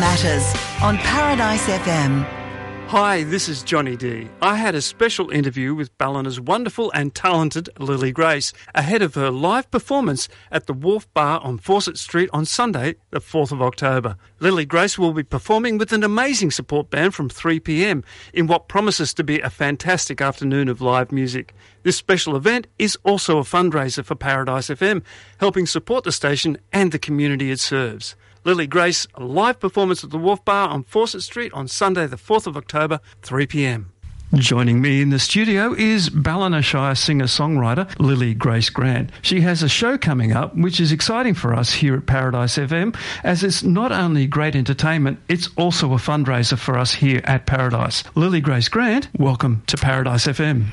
Matters on Paradise FM. Hi, this is Johnny D. I had a special interview with Ballina's wonderful and talented Lily Grace ahead of her live performance at the Wharf Bar on Fawcett Street on Sunday, the 4th of October. Lily Grace will be performing with an amazing support band from 3 p.m. in what promises to be a fantastic afternoon of live music. This special event is also a fundraiser for Paradise FM, helping support the station and the community it serves. Lily Grace, a live performance at the Wharf Bar on Fawcett Street on Sunday the 4th of October, 3 p.m. Joining me in the studio is Ballina Shire singer-songwriter Lily Grace Grant. She has a show coming up which is exciting for us here at Paradise FM, as it's not only great entertainment, it's also a fundraiser for us here at Paradise. Lily Grace Grant, welcome to Paradise FM.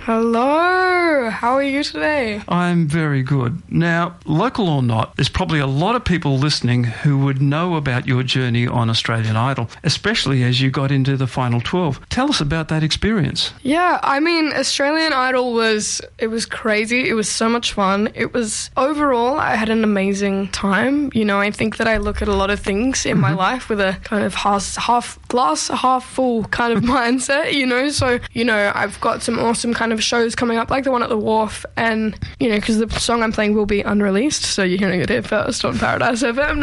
Hello, how are you today? I'm very good. Now, local or not, there's probably a lot of people listening who would know about your journey on Australian Idol, especially as you got into the final 12. Tell us about that experience. Yeah, I mean, Australian Idol was crazy. It was so much fun. It was, overall, I had an amazing time. You know, I think that I look at a lot of things in my life with a kind of half glass, half full kind of mindset, you know. So, you know, I've got some awesome kind of shows coming up, like the one at the Wharf, and, you know, because the song I'm playing will be unreleased, so you're hearing it here first on Paradise FM.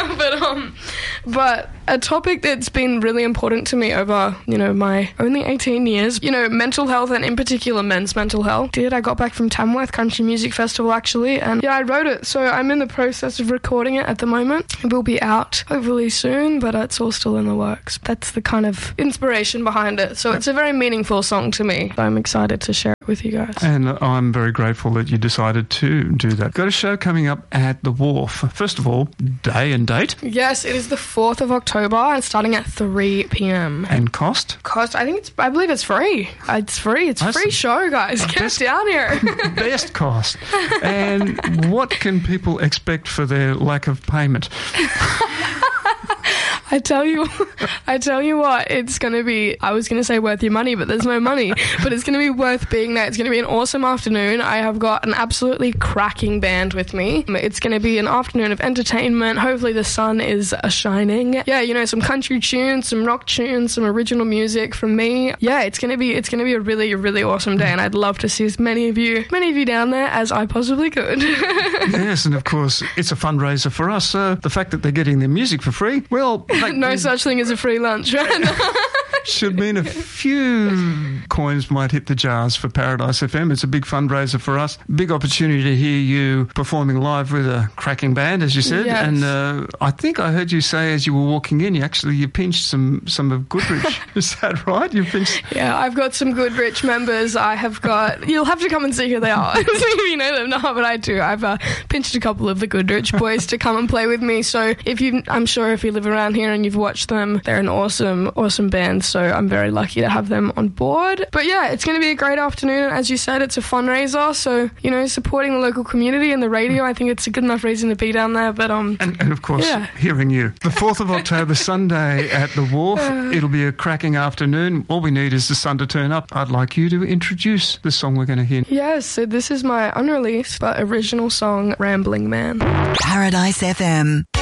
No, but a topic that's been really important to me over, you know, my only 18 years, you know, mental health, and in particular men's mental health. I got back from Tamworth Country Music Festival, actually, and yeah, I wrote it. So I'm in the process of recording it at the moment. It will be out hopefully soon, but it's all still in the works. That's the kind of inspiration behind it. So it's a very meaningful song to me. I'm excited to share it with you guys. And I'm very grateful that you decided to do that. Got a show coming up at the Wharf. First of all, day and date? Yes, it is the 4th of October and starting at 3 p.m. And cost? I believe it's free. It's free. It's a free show, guys. Get down here. Best cost. And what can people expect for their lack of payment? I tell you what, it's going to be, I was going to say worth your money, but there's no money, but it's going to be worth being there. It's going to be an awesome afternoon. I have got an absolutely cracking band with me. It's going to be an afternoon of entertainment. Hopefully the sun is shining. Yeah, you know, some country tunes, some rock tunes, some original music from me. Yeah, it's going to be a really, really awesome day, and I'd love to see as many of you down there as I possibly could. Yes, and of course, it's a fundraiser for us, so the fact that they're getting their music for free, well... No such thing as a free lunch, right? Should mean a few coins might hit the jars for Paradise FM. It's a big fundraiser for us. Big opportunity to hear you performing live with a cracking band, as you said. Yes. And I think I heard you say as you were walking in, you pinched some of Goodrich. Is that right? You pinched? Yeah, I've got some Goodrich members. You'll have to come and see who they are. If you know them, no, but I do. I've pinched a couple of the Goodrich boys to come and play with me. So I'm sure if you live around here and you've watched them, they're an awesome band. So I'm very lucky to have them on board. But yeah, it's going to be a great afternoon. As you said, it's a fundraiser. So, you know, supporting the local community and the radio, I think it's a good enough reason to be down there. But And of course, hearing you. The 4th of October, Sunday at the Wharf. It'll be a cracking afternoon. All we need is the sun to turn up. I'd like you to introduce the song we're going to hear. Yes, so this is my unreleased but original song, Rambling Man. Paradise FM.